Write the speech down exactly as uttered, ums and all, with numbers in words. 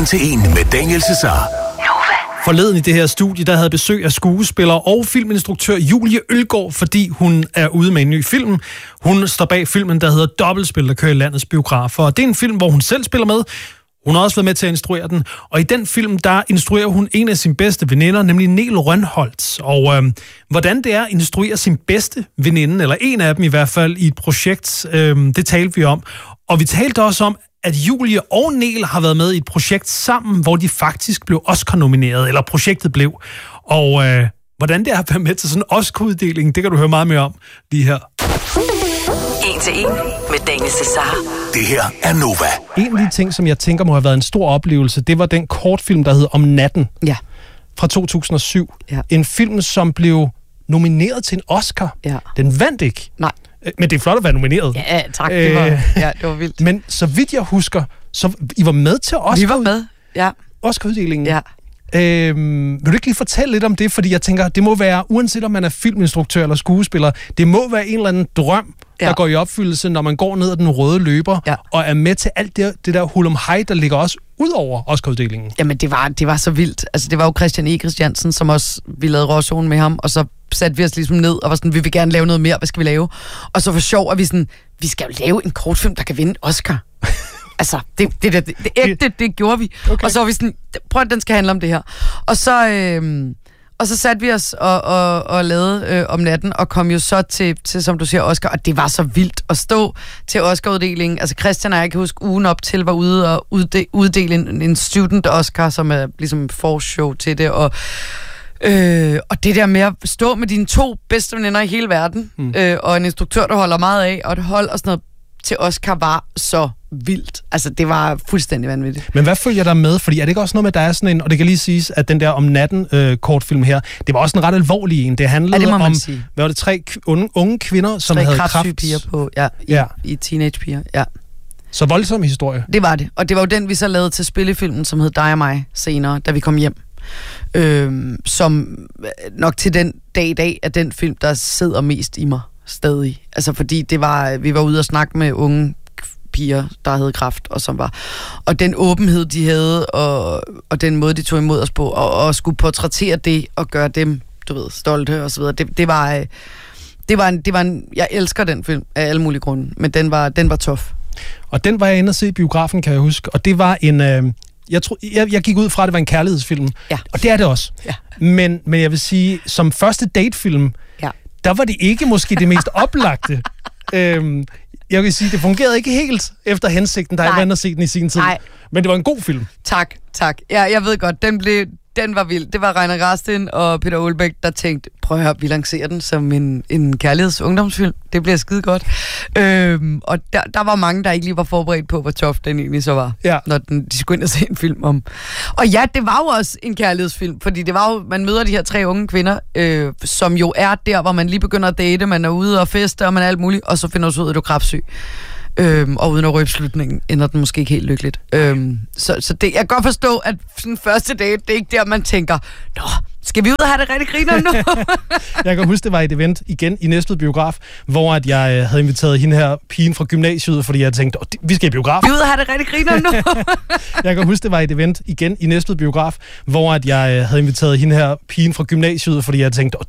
En til en med Daniel Cesar. Forleden i det her studie, der havde besøg af skuespiller og filminstruktør Julie Ølgaard, fordi hun er ude med en ny film. Hun står bag filmen, der hedder Dobbeltspil, der kører i landets biografer. Og det er en film, hvor hun selv spiller med. Hun har også været med til at instruere den. Og i den film, der instruerer hun en af sine bedste veninder, nemlig Nel Rønholdt. Og øhm, hvordan det er at instruere sin bedste veninde, eller en af dem i hvert fald, i et projekt, øhm, det talte vi om. Og vi talte også om, at Julie og Nel har været med i et projekt sammen, hvor de faktisk blev Oscar-nomineret, eller projektet blev. Og øh, hvordan det er at være med til sådan en Oscar-uddeling, det kan du høre meget mere om lige her. En til en med Daniel Cesar. Det her er Nova. En af de ting, som jeg tænker må have været en stor oplevelse, det var den kortfilm, der hed Om natten. Ja. Fra to tusind og syv. Ja. En film, som blev nomineret til en Oscar. Ja. Den vandt ikke. Nej. Men det er flot at være nomineret. Ja, tak. Det var, ja, det var vildt. Men så vidt jeg husker, så I var med til Oscar. Vi var med, ja. Oscar-uddelingen. Ja. Øhm, vil du ikke lige fortælle lidt om det? Fordi jeg tænker, det må være, uanset om man er filminstruktør eller skuespiller, det må være en eller anden drøm, ja. der går i opfyldelse, når man går ned ad den røde løber, ja. og er med til alt det, det der hulumhej, der ligger også ud over Oscar-uddelingen. Jamen, det var, det var så vildt. Altså, det var jo Christian E. Christiansen, som også, vi lavede Råzonen med ham, og så satte vi os ligesom ned, og var sådan, vi vil gerne lave noget mere, hvad skal vi lave? Og så for sjov, at vi sådan, vi skal jo lave en kortfilm, der kan vinde Oscar. Altså, det, det, det, det, det ægte, det gjorde vi. Okay. Og så var vi sådan, prøv at den skal handle om det her. Og så, øh, og så satte vi os og, og, og lavede øh, Om natten, og kom jo så til, til, som du siger, Oscar, og det var så vildt at stå til Oscar-uddelingen. Altså, Christian og jeg kan huske, ugen op til var ude og udde, uddele en, en student Oscar, som er ligesom forshow til det, og Øh, og det der med at stå med dine to bedste veninder i hele verden, mm. øh, og en instruktør, der holder meget af, og et hold og sådan noget til Oscar var så vildt. Altså, det var fuldstændig vanvittigt. Men hvad følger der med? Fordi er det ikke også noget med, at der er sådan en, og det kan lige siges, at den der Om natten øh, kortfilm her, det var også en ret alvorlig en. Det handlede ja, det om, sige. hvad var det, tre unge, unge kvinder, som tre havde kræft. Tre piger på, ja, i, ja. i teenagepiger, ja. Så voldsom historie. Det var det. Og det var jo den, vi så lavede til spillefilmen, som hed Dig og mig senere, da vi kom hjem. Øhm, som nok til den dag i dag er den film, der sidder mest i mig stadig. Altså fordi det var, vi var ude og snakke med unge piger, der havde kræft, og som var, og den åbenhed, de havde, og, og den måde, de tog imod os på, og, og skulle portrættere det, og gøre dem, du ved, stolte, og så videre. Det, det var, det var en, det var en, jeg elsker den film af alle mulige grunde, men den var, den var tof. Og den var jeg inde og se i biografen, kan jeg huske, og det var en... Øh Jeg, tror, jeg, jeg gik ud fra, at det var en kærlighedsfilm. Ja. Og det er det også. Ja. Men, men jeg vil sige, som første datefilm, ja. der var det ikke måske det mest oplagte. øhm, jeg vil sige, det fungerede ikke helt efter hensigten, da jeg var inde og se den i sin tid. Nej. Men det var en god film. Tak, tak. Ja, jeg ved godt, den blev... Den var vild. Det var Reiner Rastin og Peter Olbæk, der tænkte, prøv at høre, vi lancerer den som en, en kærligheds-ungdomsfilm. Det bliver skide godt. Øhm, og der, der var mange, der ikke lige var forberedt på, hvor tof den egentlig så var, ja. når den, de skulle ind og se en film om. Og ja, det var jo også en kærlighedsfilm, fordi det var jo, man møder de her tre unge kvinder, øh, som jo er der, hvor man lige begynder at date, man er ude og feste, og man er alt muligt, og så finder du ud af, at du er kræftsyg. Øhm, og uden at røbe slutningen, ender den måske ikke helt lykkeligt. Øhm, så så det, jeg kan godt forstå, at sådan første date, det er ikke der, man tænker, nå, skal vi ud og have det rigtig griner nu? Jeg kan huske, det var et event igen i Næstved Biograf, hvor at jeg havde inviteret hende her, pigen fra gymnasiet, fordi jeg tænkte, oh, vi skal i biograf. Vi er ude og have det rigtig griner nu. Jeg kan huske, det var et event igen i Næstved Biograf, hvor at jeg havde inviteret hende her, pigen fra gymnasiet, fordi jeg tænkte, oh,